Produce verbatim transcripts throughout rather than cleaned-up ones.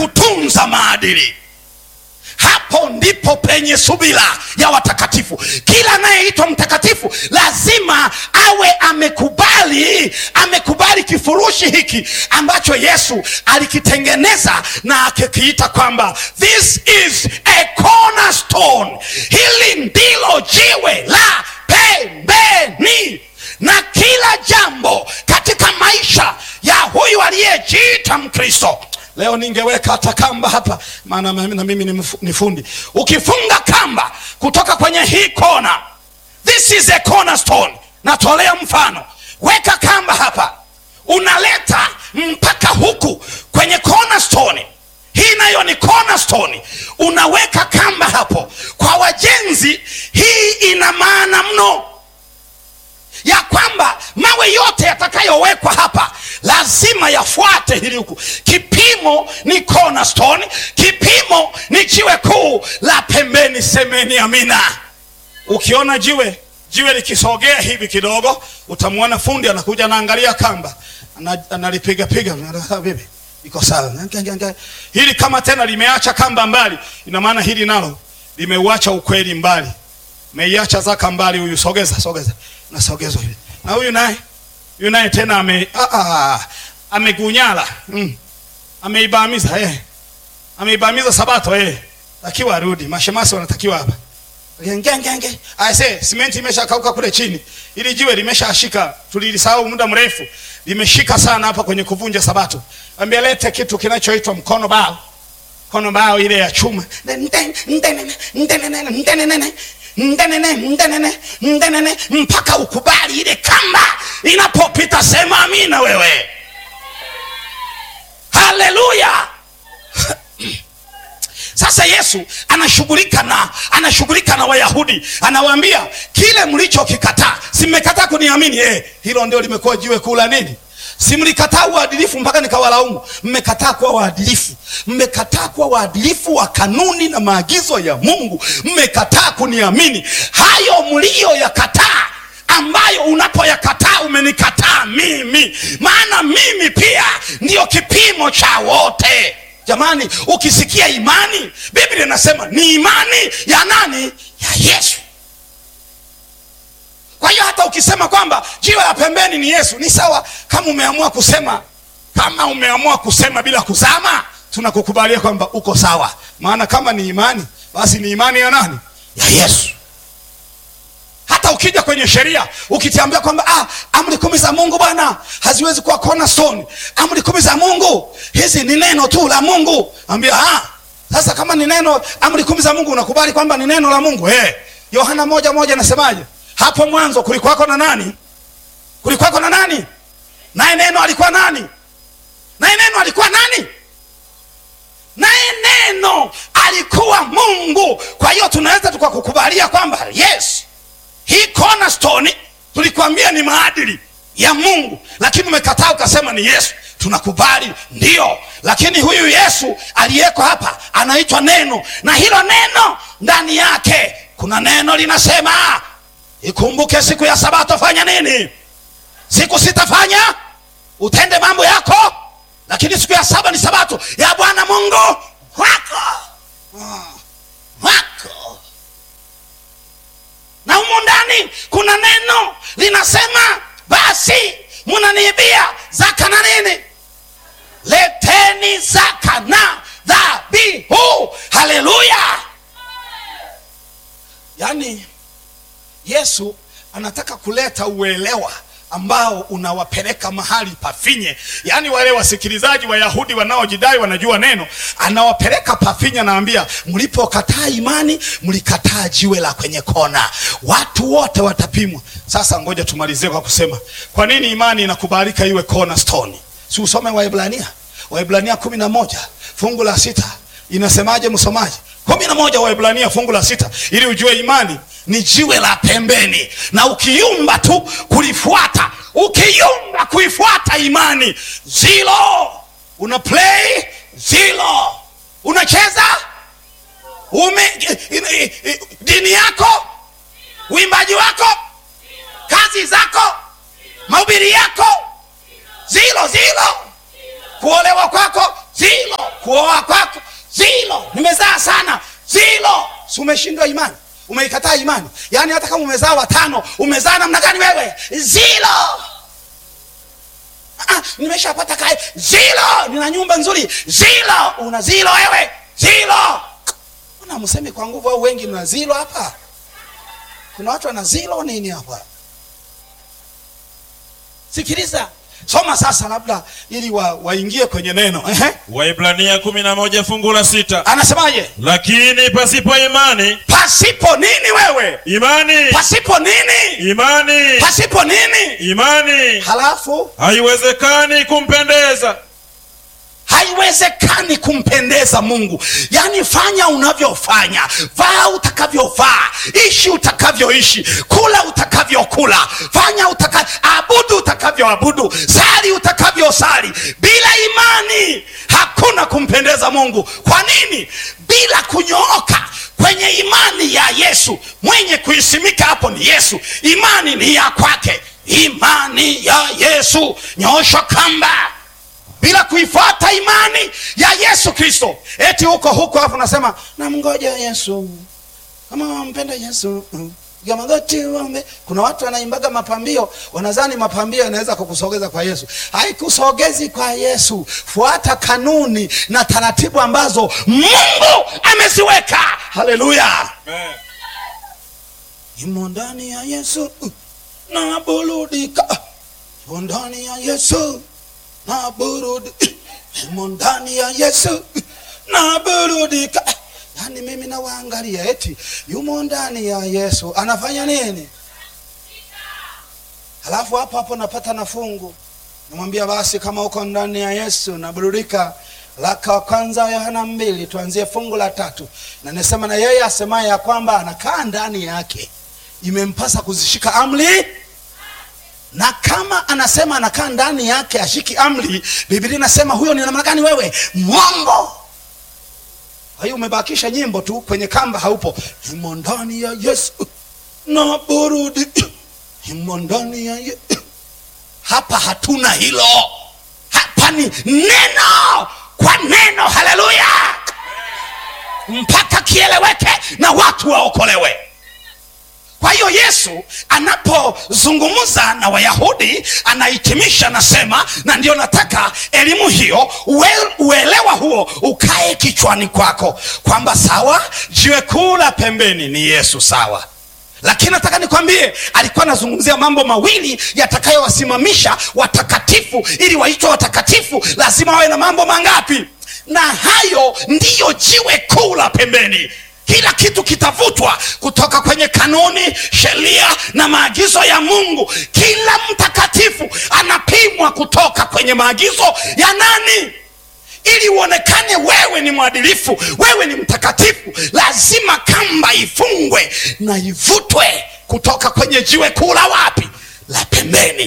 kutunza maadili. Hapo ndipo penye subira ya watakatifu. Kila anayeitwa mtakatifu lazima awe amekubali amekubali kifurushi hiki ambacho Yesu alikitengeneza na akikiita kwamba this is a cornerstone. Hili ndilo jiwe la pembeni, na kila jambo katika maisha ya huyu aliyejiita Mkristo. Leo ningeweka hata kamba hapa, maana na mimi ni fundi. Ukifunga kamba kutoka kwenye hii kona, this is a cornerstone. Natolea mfano, weka kamba hapa, unaleta mpaka huku kwenye cornerstone. Hii nayo ni cornerstone, unaweka kamba hapo. Kwa wajenzi hii ina maana mno, ya kwamba mawe yote yatakayowekwa hapa lazima yafuate hili huku. Kipimo ni cornerstone, kipimo ni jiwe kuu la pembeni. Semeni amina. Ukiona jiwe jiwe likisogea hivi kidogo, utamwona fundi anakuja anaangalia kamba, analipiga piga, vipi iko sawa. Hili kama tena limeacha kamba mbali, ina maana hili nalo limeuacha ukweli mbali, meiacha zaka mbali. Huyu sogeza sogeza na sogezo hili, na huyu naye huyu naye tena ame ah ah amegunyala, mm. ameibamiza eh ameibamiza sabato eh takiwa arudi. Mashemasi wanatakiwa hapa ngengenge. I say simenti imeshakauka kule chini, ili jiwe limeshashika, tulilisahau muda mrefu, limeshika sana hapa kwenye kuvunja sabato. Ambia lete kitu kinachoitwa mkono bao, mkono bao ile ya chuma, ndenene ndenene ndenene ndenene ndenene ndenene mpaka ukubali ile kamba inapopita. Sema amina wewe. Haleluya. Sasa Yesu anashughulika na anashughulika na Wayahudi, anawaambia kile mlichokikataa, si mmekataa kuniamini eh, hilo ndio limekuwa jiwe kula nini? Si mlikataa uadilifu mpaka nikawalaumu? Mmekataa kuwa waadilifu, mmekataa kuwa waadilifu wa kanuni na maagizo ya Mungu, mmekataa kuniamini. Hayo mlio yakataa, ambayo unapoyakataa umenikataa mimi, maana mimi pia ndio kipimo cha wote. Jamani, ukisikia imani, Biblia inasema ni imani ya nani? Ya Yesu. Kwa hiyo hata ukisema kwamba jiwe la pembeni ni Yesu, ni sawa. Kama umeamua kusema kama umeamua kusema bila kuzama, tunakukubalia kwamba uko sawa, maana kama ni imani, basi ni imani ya nani? Ya Yesu. Hata ukija kwenye sheria ukitiambia kwamba ah, amri kumi za Mungu bwana haziwezi kuwa cornerstone, amri kumi za Mungu hizi ni neno tu la Mungu, ambia ah, sasa kama ni neno, amri kumi za Mungu unakubali kwamba ni neno la Mungu eh? Yohana moja moja nasemaje? Hapo mwanzo kulikuwako na nani? Kulikuwako na nani? Naye neno alikuwa nani? Naye neno alikuwa nani? Naye neno alikuwa Mungu. Kwa hiyo tunaweza tukakukubalia kwamba yes, hii cornerstone tulikwambia ni maadili ya Mungu, lakini umekataa ukasema ni Yesu. Tunakubali ndio, lakini huyu Yesu aliyeko hapa anaitwa neno, na hilo neno ndani yake kuna neno linasema ikumbuke siku ya sabato, fanya nini? Siku sita fanya utende mambo yako, lakini siku ya saba ni sabato ya Bwana Mungu wako wako. Na humu ndani kuna neno linasema basi mnaniibia zaka na nini? Leteni zaka na dhabihu. Haleluya. Yani Yesu anataka kuleta uelewa ambao unawapeleka mahali pafinye. Yani wale wasikilizaji Wayahudi wanaojidai wanajua neno, anawapeleka pafinye, naambia mlipokataa imani, mlikataa jiwe la kwenye kona. Watu wote watapimwa. Sasa ngoja tumalizie kwa kusema kwa nini imani inakubalika iwe cornerstone. Si usome Waebrania, Waebrania kumi na moja fungu la sita inasemaje msomaji? kumi na moja Waebrania fungu la sita, ili ujue imani ni jiwe la pembeni, na ukiumba tu kulifuata, ukiumba kuifuata imani, zilo una play, zilo unacheza ume dini yako, uimbaji wako, kazi zako, mahubiri yako, zilo zilo kuolewa kwako, zilo. Kuoa kwako zilo. Nimezaa sana zilo. Si umeshindwa imani? Umeikataa imani? Yaani hata kama umezaa watano, umezaa namna gani wewe? Zilo. Ah, nimeshapata kae zilo. Nina nyumba nzuri zilo. Una zilo wewe? Zilo. Una msemi kwa nguvu au wengi mna zilo hapa? Kuna watu wana zilo nini hapa? Sikiliza. Soma sasa labda ili wa, waingie kwenye neno. Ehe. Waebrania kumi na moja fungu la sita. Anasemaje? Lakini pasipo imani. Pasipo nini wewe? Imani. Pasipo nini? Imani. Pasipo nini? Imani. Halafu haiwezekani kumpendeza. Haiwezekani kumpendeza Mungu. Yaani fanya unavyofanya, vaa utakavyovaa, ishi utakavyoishi, kula utakavyokula, fanya utaka, abudu utakavyoabudu, sali utakavyosali. Bila imani hakuna kumpendeza Mungu. Kwa nini? Bila kunyooka kwenye imani ya Yesu. Mwenye kuisimika hapo ni Yesu. Imani ni ya kwake. Imani ya Yesu. Nyoosha kamba. Bila kuifuata imani ya Yesu Kristo, eti huko huko hapo nasema namngoja Yesu, kama wampenda Yesu ya magoti wambe. Kuna watu wanaimbaga mapambio, wanadhani mapambio yanaweza kukusogeza kwa Yesu. Haikusogezi kwa Yesu. Fuata kanuni na taratibu ambazo Mungu ameziweka. Haleluya. Amen. Imo ndani ya Yesu na burudika. Imo ndani ya Yesu na burudika. Imo ndani ya Yesu na burudika. Yaani mimi na waangalia eti yumo ndani ya Yesu anafanya nini? Halafu hapo hapo napata na fungu. Namwambia basi kama uko ndani ya Yesu na burudika. Laka kwanza Yohana mbili tuanzie fungu la tatu. Na nasema na yeye asemaye ya kwamba anakaa ndani yake imempasa kuzishika amri. Na kama anasema anakaa ndani yake ashiki amri, Biblia inasema huyo ni namna gani wewe? Mwongo. Kwa hiyo umebakisha nyimbo tu kwenye kamba, haupo. Imo ndani ya Yesu na burudi. Imo ndani ya Yesu. Hapa hatuna hilo. Hapa ni neno kwa neno. Haleluya. Mpaka kieleweke na watu waokolewe. Kwa hiyo Yesu anapozungumza na Wayahudi anahitimisha nasema, na ndio nataka elimu hiyo uelewa huo ukae kichwani kwako, kwamba sawa, jiwe kuu la pembeni ni Yesu, sawa. Lakini nataka nikwambie alikuwa anazungumzia mambo mawili yatakayowasimamisha watakatifu. Ili waitwe watakatifu lazima wawe na mambo mangapi? Na hayo ndiyo jiwe kuu la pembeni. Kila kitu kitavutwa kutoka kwenye kanuni, sheria na maagizo ya Mungu. Kila mtakatifu anapimwa kutoka kwenye maagizo ya nani? Ili uonekane wewe ni mwadilifu, wewe ni mtakatifu, lazima kamba ifungwe na ivutwe kutoka kwenye jiwe kuu la wapi? La pembeni.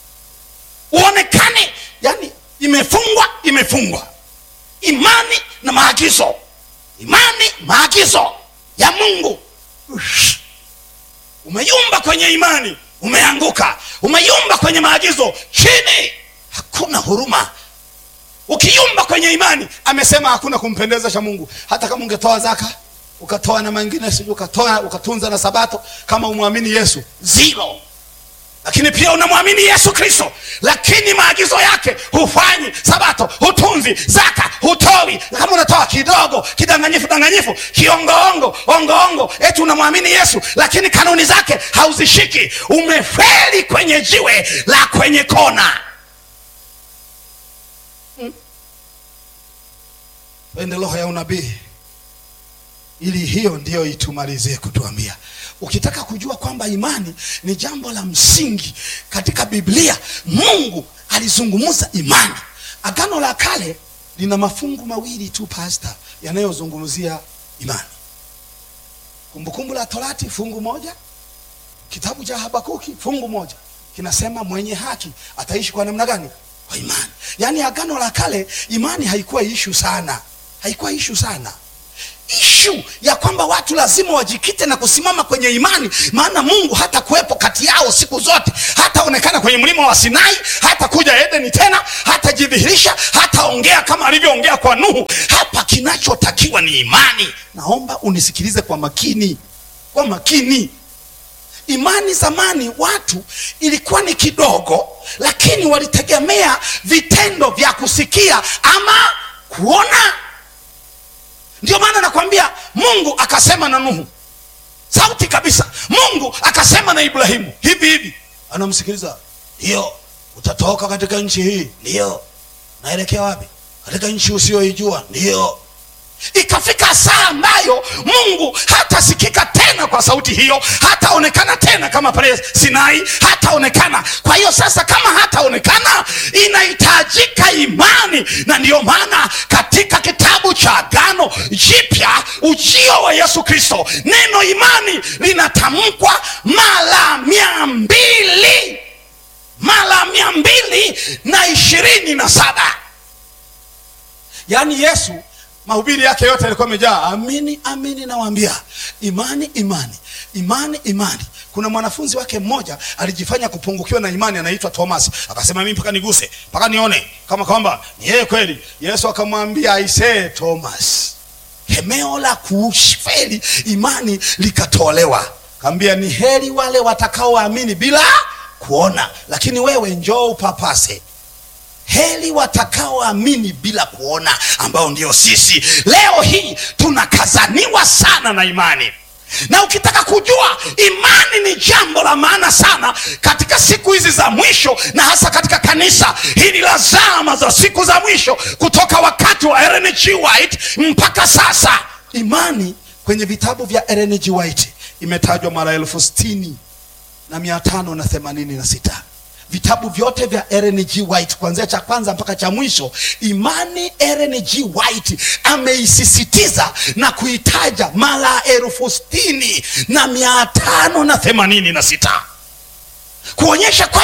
Uonekane yani imefungwa, imefungwa. Imani na maagizo. Imani, maagizo ya Mungu. Ush. Umeyumba kwenye imani, umeanguka. Umeyumba kwenye maagizo, chini. Hakuna huruma. Ukiyumba kwenye imani, amesema hakuna kumpendeza cha Mungu. Hata kama ungetoa zaka, ukatoa na mengine, siju ukatoa, ukatunza na sabato, kama umwamini Yesu, zero. Lakini pia unamwamini Yesu Kristo, lakini maagizo yake hufanyi, sabato hutunzi, zaka hutoi. Kama unatoa kidogo, kidanganyifu danganyifu, kiongoongo ongoongo, eti unamwamini Yesu lakini kanuni zake hauzishiki, umefeli kwenye jiwe la kwenye kona. hmm. Wende roho ya unabii ili hiyo ndiyo itumalizie kutuambia. Ukitaka kujua kwamba imani ni jambo la msingi katika Biblia, Mungu alizungumza imani. Agano la Kale lina mafungu mawili tu pastor yanayozungumzia imani. Kumbukumbu la Torati fungu moja, kitabu cha Habakuki fungu moja kinasema mwenye haki ataishi kwa namna gani? Kwa imani. Yaani agano la Kale imani haikuwa issue sana. Haikuwa issue sana. Ishu ya kwamba watu lazima wajikite na kusimama kwenye imani, maana Mungu hata kuwepo kati yao siku zote, hataonekana kwenye mlima wa Sinai, hata kuja Edeni tena, hata jidhihirisha, hata ongea kama alivyoongea kwa Nuhu. Hapa kinachotakiwa ni imani. Naomba unisikilize kwa makini, kwa makini. Imani zamani watu ilikuwa ni kidogo, lakini walitegemea vitendo vya kusikia ama kuona. Ndio maana nakwambia Mungu akasema na Nuhu, sauti kabisa. Mungu akasema na Ibrahimu hivi hivi, anamsikiliza. Ndio, utatoka katika nchi hii. Ndio. Naelekea wapi? Katika nchi usiyoijua. Ndio. Ikafika saa ambayo Mungu hatasikika tena kwa sauti hiyo, hataonekana tena kama pale Sinai, hataonekana. Kwa hiyo sasa kama hataonekana, inahitajika imani. Na ndiyo maana katika kitabu cha Agano Jipya, ujio wa Yesu Kristo, neno imani linatamkwa mara mia mbili mara mia mbili na ishirini na saba. Yaani Yesu mahubiri yake yote yalikuwa yamejaa amini amini nawaambia, imani imani imani imani. Kuna mwanafunzi wake mmoja alijifanya kupungukiwa na imani, anaitwa Thomas. Akasema mimi mpaka niguse, mpaka nione kama kwamba ni yeye kweli. Yesu akamwambia, aisee Thomas, hemeo la kufeli imani likatolewa. Kaambia ni heri wale watakaoamini bila kuona, lakini wewe njoo upapase. Heri watakaoamini bila kuona, ambao ndio sisi. Leo hii tunakazaniwa sana na imani. Na ukitaka kujua imani ni jambo la maana sana katika siku hizi za mwisho, na hasa katika kanisa hili la zama za siku za mwisho, kutoka wakati wa Ellen G. White mpaka sasa, imani kwenye vitabu vya Ellen G. White imetajwa mara elfu sitini na mia tano na themanini na sita. Vitabu vyote vya Ellen G. White kuanzia cha kwanza mpaka cha mwisho, imani Ellen G. White ameisisitiza na kuitaja mara elfu sitini na mia tano na themanini na sita, kuonyesha kwa